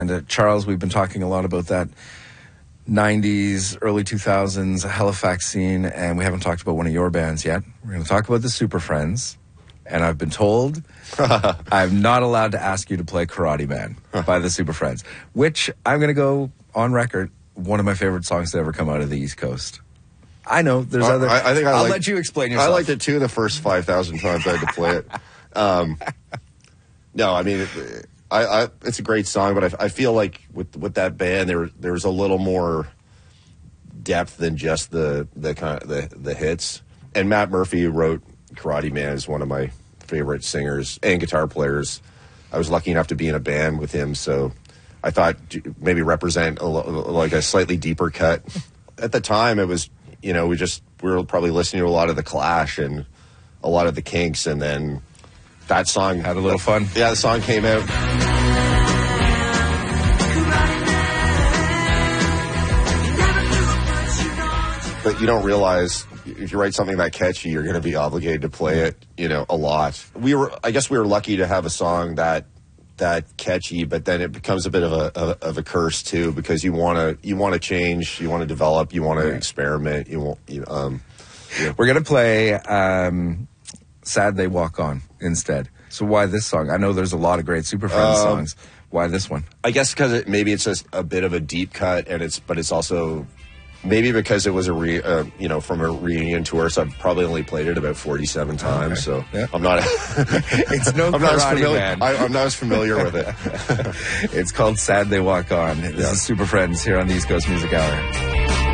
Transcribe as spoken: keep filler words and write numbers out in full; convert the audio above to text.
And uh, Charles, we've been talking a lot about that nineties, early two thousands Halifax scene, and we haven't talked about one of your bands yet. We're going to talk about the Super Friends, and I've been told I'm not allowed to ask you to play Karate Man by the Super Friends, which I'm going to go on record, one of my favorite songs to ever come out of the East Coast. I know there's uh, other. I, I think I I'll liked, let you explain yourself. I liked it too. The first five thousand times I had to play it. Um, no, I mean. It, I, I, it's a great song, but I, I feel like with with that band, there there was a little more depth than just the the kind of the, the hits. And Matt Murphy, who wrote Karate Man, is one of my favorite singers and guitar players. I was lucky enough to be in a band with him, so I thought maybe represent a, like a slightly deeper cut. At the time, it was you know we just we were probably listening to a lot of the Clash and a lot of the Kinks, and then. That song had a little fun. Yeah, the song came out. But you don't realize if you write something that catchy, you're going to be obligated to play it, you know, a lot. We were, I guess, we were lucky to have a song that that catchy, but then it becomes a bit of a of, of a curse too, because you want to you want to change, you want to develop, you want to experiment. You want, you, um, yeah. We're going to play. Um, Sad They Walk On instead. So why this song? I know there's a lot of great Super Friends um, songs. Why this one? I guess because it, maybe it's just a bit of a deep cut, and it's but it's also maybe because it was a re, uh, you know from a reunion tour. So I've probably only played it about forty-seven times. Okay. So yeah. I'm not. It's no I'm not as Karate familiar. Man. I, I'm not as familiar with it. It's called Sad They Walk On. This yeah. is Super Friends here on the East Coast Music Hour.